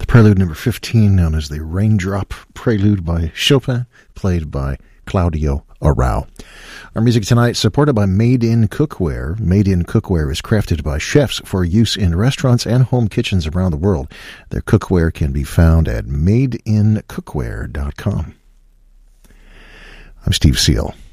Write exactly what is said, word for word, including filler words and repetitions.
Prelude number fifteen, known as the Raindrop Prelude by Chopin, played by Claudio Arrau. Our music tonight supported by Made in Cookware. Made in Cookware is crafted by chefs for use in restaurants and home kitchens around the world. Their cookware can be found at made in cookware dot com. I'm Steve Seal.